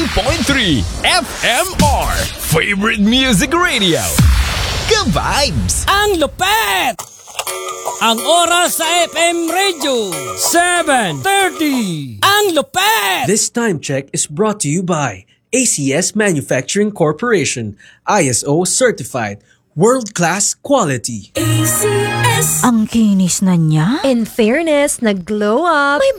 FMR Favorite Music Radio. Ka-vibes! Ang lupet! Ang oras sa FM Radio, 7:30. Ang lupet! This time check is brought to you by ACS Manufacturing Corporation, ISO certified, world-class quality. ACS. Ang kinis na niya. In fairness, nag-glow up. May